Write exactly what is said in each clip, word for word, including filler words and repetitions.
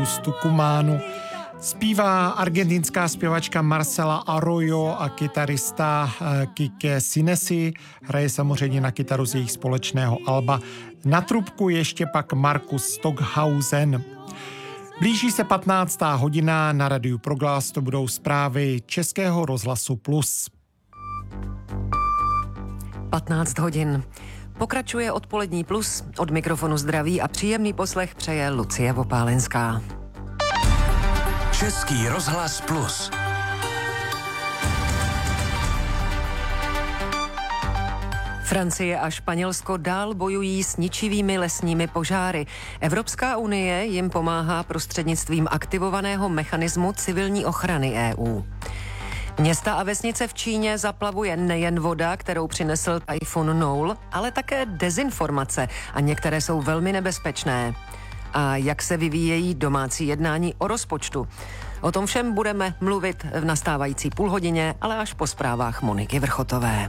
z Tucumánu. Zpívá argentinská zpěvačka Marcela Arroyo a kytarista Quique Sinesi. Hraje samozřejmě na kytaru z jejich společného alba. Na trubku ještě pak Markus Stockhausen. Blíží se patnáctá hodina, na Radiu Proglas to budou zprávy Českého rozhlasu Plus. patnáct hodin. Pokračuje odpolední Plus, od mikrofonu zdraví a příjemný poslech přeje Lucie Vopálenská. Český rozhlas Plus. Francie a Španělsko dál bojují s ničivými lesními požáry. Evropská unie jim pomáhá prostřednictvím aktivovaného mechanismu civilní ochrany E U. Města a vesnice v Číně zaplavuje nejen voda, kterou přinesl tajfun Noul, ale také dezinformace a některé jsou velmi nebezpečné. A jak se vyvíjejí domácí jednání o rozpočtu? O tom všem budeme mluvit v nastávající půlhodině, ale až po zprávách Moniky Vrchotové.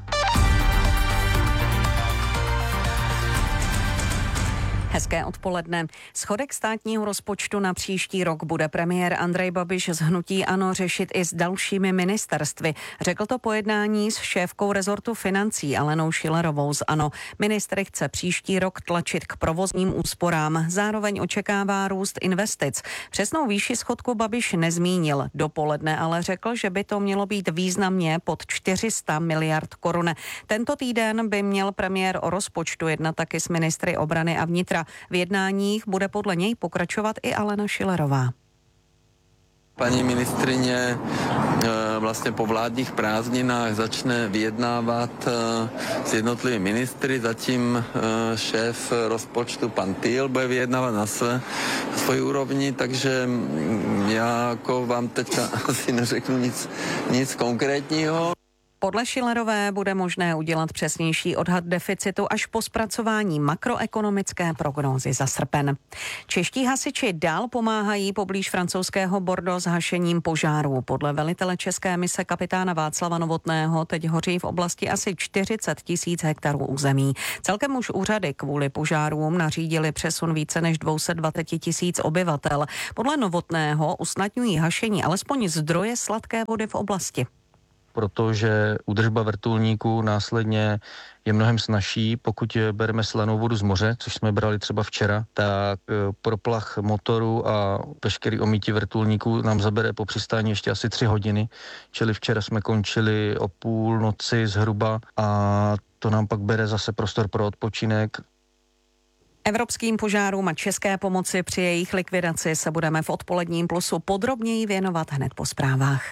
Hezké odpoledne. Schodek státního rozpočtu na příští rok bude premiér Andrej Babiš z hnutí ANO řešit i s dalšími ministerstvy. Řekl to po jednání s šéfkou rezortu financí Alenou Schillerovou z ANO. Ministr chce příští rok tlačit k provozním úsporám. Zároveň očekává růst investic. Přesnou výši schodku Babiš nezmínil. Dopoledne ale řekl, že by to mělo být významně pod čtyři sta miliard korun. Tento týden by měl premiér o rozpočtu jednat taky s ministry obrany a vnitra. V jednáních bude podle něj pokračovat i Alena Schillerová. Paní ministryně vlastně po vládních prázdninách začne vyjednávat s jednotlivými ministry, zatím šéf rozpočtu pan Týl bude vyjednávat na své, svoji úrovni, takže já jako vám teďka asi neřeknu nic, nic konkrétního. Podle Schillerové bude možné udělat přesnější odhad deficitu až po zpracování makroekonomické prognózy za srpen. Čeští hasiči dál pomáhají poblíž francouzského Bordeaux s hašením požárů. Podle velitele české mise kapitána Václava Novotného teď hoří v oblasti asi čtyřicet tisíc hektarů území. Celkem už úřady kvůli požárům nařídili přesun více než dvě stě dvacet tisíc obyvatel. Podle Novotného usnadňují hašení alespoň zdroje sladké vody v oblasti. Protože údržba vrtulníků následně je mnohem snazší, pokud bereme slanou vodu z moře, což jsme brali třeba včera, tak proplach motoru a veškerý omítí vrtulníků nám zabere po přistání ještě asi tři hodiny, čili včera jsme končili o půl noci zhruba a to nám pak bere zase prostor pro odpočinek. Evropským požárům a české pomoci při jejich likvidaci se budeme v odpoledním Plusu podrobněji věnovat hned po zprávách.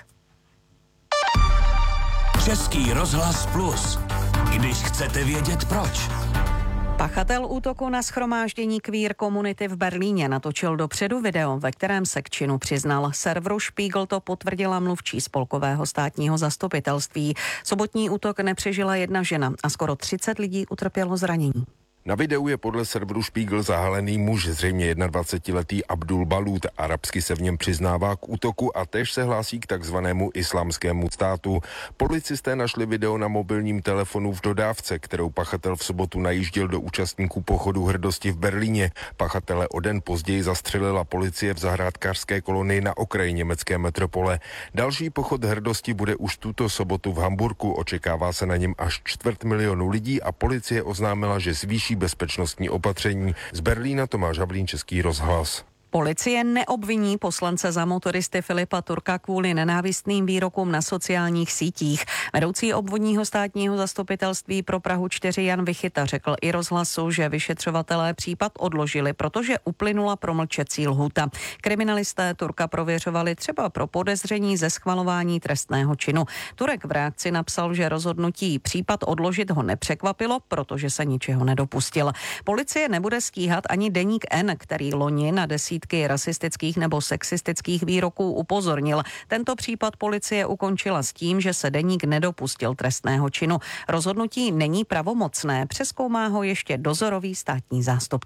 Český rozhlas Plus. Když chcete vědět proč. Pachatel útoku na shromáždění queer komunity v Berlíně natočil dopředu video, ve kterém se k činu přiznal. Serveru Spiegel to potvrdila mluvčí spolkového státního zastupitelství. Sobotní útok nepřežila jedna žena a skoro třicet lidí utrpělo zranění. Na videu je podle serveru Spiegel zahalený muž, zřejmě dvacetiletý Abdul Balud. Arabsky se v něm přiznává k útoku a též se hlásí k takzvanému islámskému státu. Policisté našli video na mobilním telefonu v dodávce, kterou pachatel v sobotu najížděl do účastníků pochodu hrdosti v Berlíně. Pachatele o den později zastřelila policie v zahrádkářské kolonii na okraji německé metropole. Další pochod hrdosti bude už tuto sobotu v Hamburku. Očekává se na něm až čtvrt milionu lidí a policie oznámila, že zvýší bezpečnostní opatření. Z Berlína Tomáš Havlín, Český rozhlas. Policie neobviní poslance za motoristy Filipa Turka kvůli nenávistným výrokům na sociálních sítích. Vedoucí obvodního státního zastupitelství pro Prahu čtyři Jan Vychyta řekl i rozhlasu, že vyšetřovatelé případ odložili, protože uplynula promlčecí lhůta. Kriminalisté Turka prověřovali třeba pro podezření ze schvalování trestného činu. Turek v reakci napsal, že rozhodnutí případ odložit ho nepřekvapilo, protože se ničeho nedopustil. Policie nebude stíhat ani deník N, který loni na desítky rasistických nebo sexistických výroků upozornil. Tento případ policie ukončila s tím, že se deník nedopustil trestného činu. Rozhodnutí není pravomocné, přezkoumá ho ještě dozorový státní zástupce.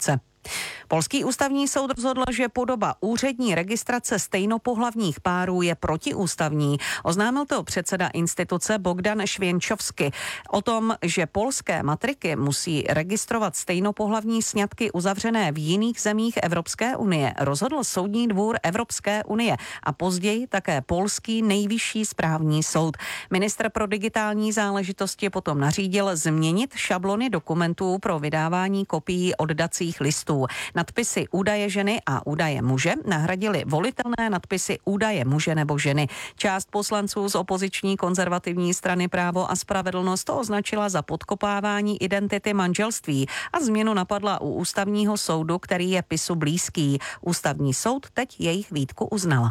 Polský ústavní soud rozhodl, že podoba úřední registrace stejnopohlavních párů je protiústavní. Oznámil to předseda instituce Bogdan Švěnčovsky. O tom, že polské matriky musí registrovat stejnopohlavní sňatky uzavřené v jiných zemích Evropské unie, rozhodl Soudní dvůr Evropské unie a později také polský nejvyšší správní soud. Ministr pro digitální záležitosti potom nařídil změnit šablony dokumentů pro vydávání kopií oddacích listů. Nadpisy údaje ženy a údaje muže nahradily volitelné nadpisy údaje muže nebo ženy. Část poslanců z opoziční konzervativní strany Právo a spravedlnost to označila za podkopávání identity manželství a změnu napadla u ústavního soudu, který je PiSu blízký. Ústavní soud teď jejich výtku uznal.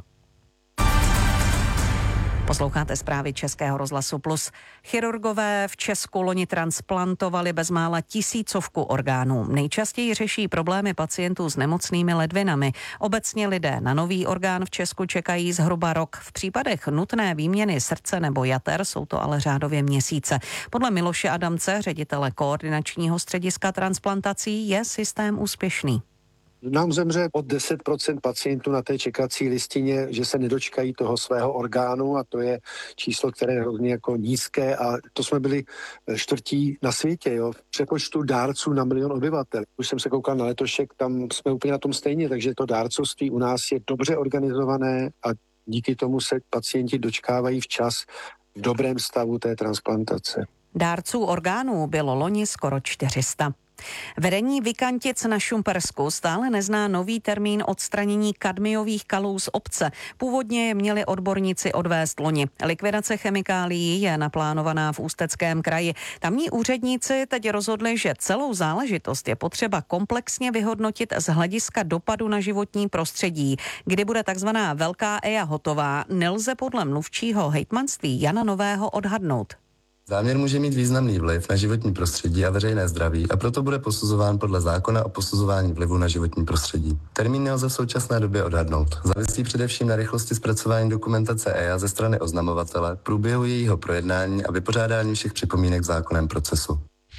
Posloucháte zprávy Českého rozhlasu Plus. Chirurgové v Česku loni transplantovali bezmála tisícovku orgánů. Nejčastěji řeší problémy pacientů s nemocnými ledvinami. Obecně lidé na nový orgán v Česku čekají zhruba rok. V případech nutné výměny srdce nebo jater jsou to ale řádově měsíce. Podle Miloše Adamce, ředitele koordinačního střediska transplantací, je systém úspěšný. Nám zemře od deset procent pacientů na té čekací listině, že se nedočkají toho svého orgánu a to je číslo, které je hrozně jako nízké a to jsme byli čtvrtí na světě, jo. V přepočtu dárců na milion obyvatel. Už jsem se koukal na letošek, tam jsme úplně na tom stejně, takže to dárcovství u nás je dobře organizované a díky tomu se pacienti dočkávají včas v dobrém stavu té transplantace. Dárců orgánů bylo loni skoro čtyři sta. Vedení Vikantic na Šumpersku stále nezná nový termín odstranění kadmiových kalů z obce. Původně je měli odborníci odvést loni. Likvidace chemikálií je naplánovaná v Ústeckém kraji. Tamní úředníci teď rozhodli, že celou záležitost je potřeba komplexně vyhodnotit z hlediska dopadu na životní prostředí. Kdy bude takzvaná velká E I A hotová, nelze podle mluvčího hejtmanství Jana Nového odhadnout. Záměr může mít významný vliv na životní prostředí a veřejné zdraví a proto bude posuzován podle zákona o posuzování vlivu na životní prostředí. Termín nelze v současné době odhadnout. Závisí především na rychlosti zpracování dokumentace E I A ze strany oznamovatele, průběhu jejího projednání a vypořádání všech připomínek v zákonném procesu.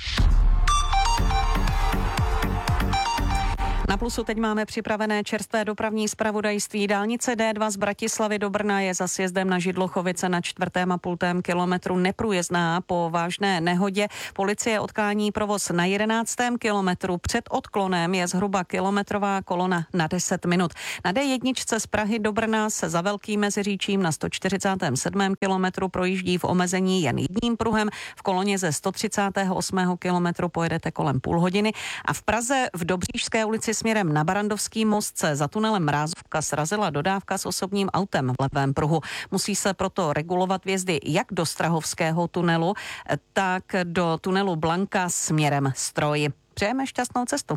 Na Plusu teď máme připravené čerstvé dopravní zpravodajství. Dálnice D dva z Bratislavy do Brna je za sjezdem na Židlochovice na čtvrtém a půltém kilometru neprůjezdná po vážné nehodě. Policie odklání provoz na jedenáctém kilometru. Před odklonem je zhruba kilometrová kolona na deset minut. Na D jedna z Prahy do Brna se za Velkým Meziříčím na sto čtyřicátém sedmém kilometru projíždí v omezení jen jedním pruhem. V koloně ze sto třicátého osmého kilometru pojedete kolem půl hodiny. A v Praze v Dobříšské ulici směrem na Barandovský most se za tunelem Mrázovka srazila dodávka s osobním autem v levém pruhu. Musí se proto regulovat vjezdy jak do Strahovského tunelu, tak do tunelu Blanka směrem Stroj. Přejeme šťastnou cestu.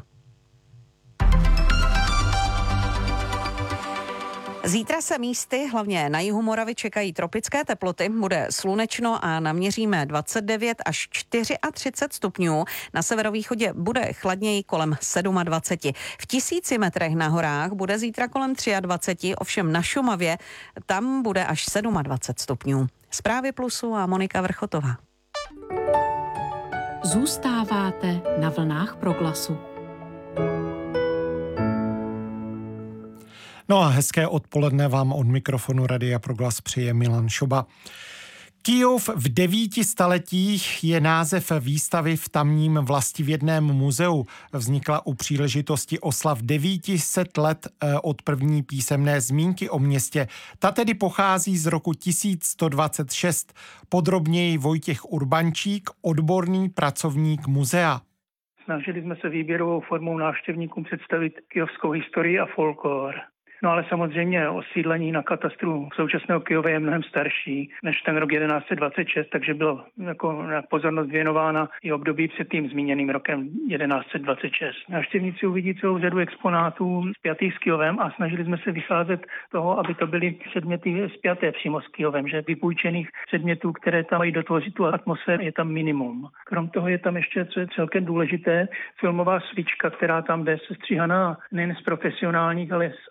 Zítra se místy, hlavně na jihu Moravy, čekají tropické teploty. Bude slunečno a naměříme dvacet devět až třicet čtyři stupňů. Na severovýchodě bude chladněji kolem dvacet sedm. V tisíci metrech na horách bude zítra kolem dvacet tři, ovšem na Šumavě tam bude až dvacet sedm stupňů. Zprávy Plusu a Monika Vrchotová. Zůstáváte na vlnách Proglasu. No a hezké odpoledne vám od mikrofonu Radia Proglas přeje Milan Šoba. Kyjov v devíti staletích je název výstavy v tamním vlastivědném muzeu. Vznikla u příležitosti oslav devět set let od první písemné zmínky o městě. Ta tedy pochází z roku tisíc sto dvacet šest. Podrobněji Vojtěch Urbančík, odborný pracovník muzea. Snažili jsme se výběrovou formou návštěvníkům představit kyjovskou historii a folklor. No ale samozřejmě osídlení na katastru současného Kyjova je mnohem starší než ten rok jedenáct set dvacet šest, takže bylo jako pozornost věnována i období před tím zmíněným rokem jedenáct set dvacet šest. Návštěvníci uvidí celou řadu exponátů spjatých s Kyjovem a snažili jsme se vycházet toho, aby to byly předměty spjaté přímo s Kyjovem, že vypůjčených předmětů, které tam mají dotvořit tu atmosféru, je tam minimum. Krom toho je tam ještě, co je celkem důležité, filmová svíčka, která tam jde sestříhaná nejen z profesionálních, ale z amatérských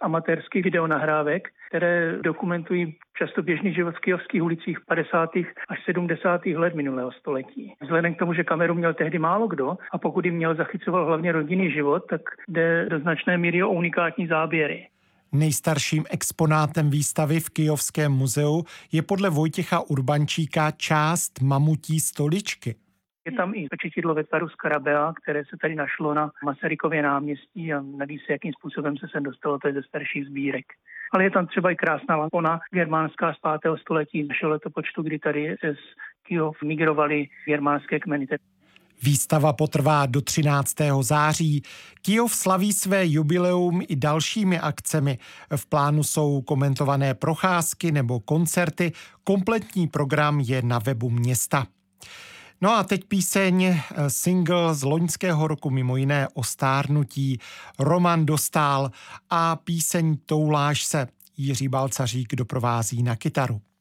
kýjovských videonahrávek, které dokumentují často běžný život v kýjovských ulicích padesátých až sedmdesátých let minulého století. Vzhledem k tomu, že kameru měl tehdy málo kdo a pokud jim měl, zachycoval hlavně rodinný život, tak jde do značné míry o unikátní záběry. Nejstarším exponátem výstavy v Kyjovském muzeu je podle Vojtěcha Urbančíka část mamutí stoličky. Je tam i pečetidlo ve tvaru skarabea, které se tady našlo na Masarykově náměstí a neví se, jakým způsobem se sem dostalo, to je ze starších sbírek. Ale je tam třeba i krásná lampona germánská z pátého století našeho letopočtu, kdy tady z Kyjov migrovali germánské kmeny. Výstava potrvá do třináctého září. Kyjov slaví své jubileum i dalšími akcemi. V plánu jsou komentované procházky nebo koncerty. Kompletní program je na webu města. No a teď píseň, single z loňského roku, mimo jiné o stárnutí, Roman Dostál a píseň Touláš se. Jiří Balcařík doprovází na kytaru.